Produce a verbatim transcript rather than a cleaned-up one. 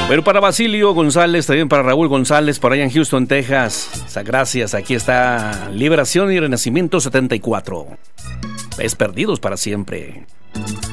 Bueno, para Basilio González, también para Raúl González, por allá en Houston, Texas. O sea, gracias, aquí está Liberación y Renacimiento setenta y cuatro. Es Perdidos para Siempre.